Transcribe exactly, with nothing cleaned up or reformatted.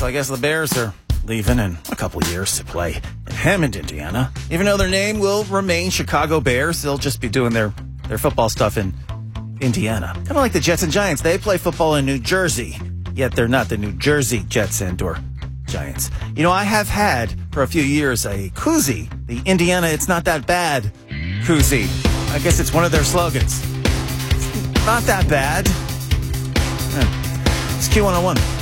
I guess the Bears are leaving in a couple years to play in Hammond, Indiana. Even though their name will remain Chicago Bears, they'll just be doing their, their football stuff in Indiana. Kind of like the Jets and Giants. They play football in New Jersey, yet they're not the New Jersey Jets and or Giants. You know, I have had for a few years a koozie, the Indiana It's Not That Bad koozie. I guess it's one of their slogans. It's not that bad. Yeah. It's Q one oh one.